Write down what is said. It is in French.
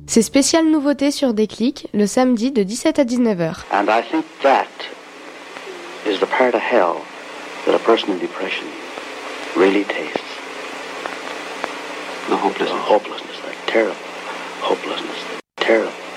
C'est spécial nouveauté sur Déclic, le samedi de 17 à 19h. And I think that is the part of hell that a person in depression really tastes. The hopelessness. The hopelessness, that terrible hopelessness, that terrible.